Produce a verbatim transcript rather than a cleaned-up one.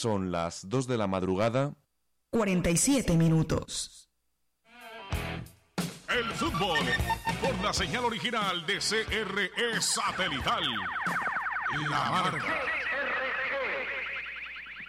Son las dos de la madrugada. cuarenta y siete minutos. El fútbol por la señal original de C R E Satelital. La Marca.